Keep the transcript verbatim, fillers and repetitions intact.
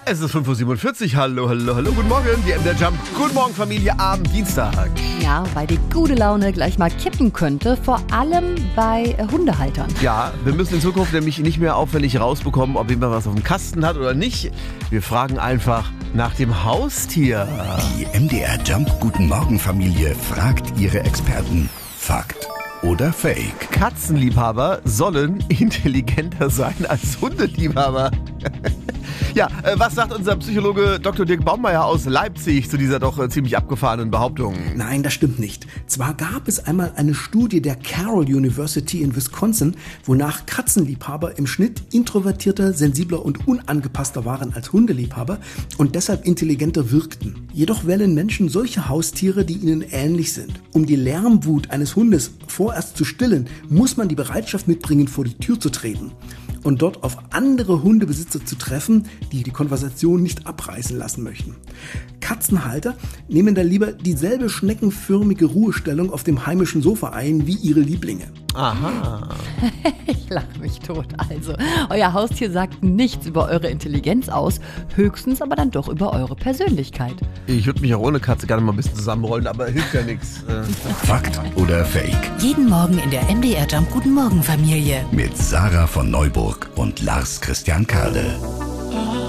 Es ist fünf Uhr siebenundvierzig. Hallo, hallo, hallo. Guten Morgen. Die M D R Jump. Guten Morgen, Familie, am Dienstag. Ja, weil die gute Laune gleich mal kippen könnte, vor allem bei äh, Hundehaltern. Ja, wir müssen in Zukunft nämlich nicht mehr aufwendig rausbekommen, ob jemand was auf dem Kasten hat oder nicht. Wir fragen einfach nach dem Haustier. Die M D R Jump Guten Morgen Familie fragt ihre Experten. Fakt oder Fake? Katzenliebhaber sollen intelligenter sein als Hundeliebhaber. Ja, äh, was sagt unser Psychologe Doktor Dirk Baumeier aus Leipzig zu dieser doch äh, ziemlich abgefahrenen Behauptung? Nein, das stimmt nicht. Zwar gab es einmal eine Studie der Carroll University in Wisconsin, wonach Katzenliebhaber im Schnitt introvertierter, sensibler und unangepasster waren als Hundeliebhaber und deshalb intelligenter wirkten. Jedoch wählen Menschen solche Haustiere, die ihnen ähnlich sind. Um die Lärmwut eines Hundes vorerst zu stillen, muss man die Bereitschaft mitbringen, vor die Tür zu treten und dort auf andere Hundebesitzer zu treffen, die die Konversation nicht abreißen lassen möchten. Katzenhalter nehmen da lieber dieselbe schneckenförmige Ruhestellung auf dem heimischen Sofa ein wie ihre Lieblinge. Aha. Ich lache mich tot. Also, euer Haustier sagt nichts über eure Intelligenz aus, höchstens aber dann doch über eure Persönlichkeit. Ich würde mich auch ohne Katze gerne mal ein bisschen zusammenrollen, aber hilft ja nichts. Äh. Fakt oder Fake? Jeden Morgen in der M D R Jump Guten Morgen Familie. Mit Sarah von Neuburg und Lars Christian Kade.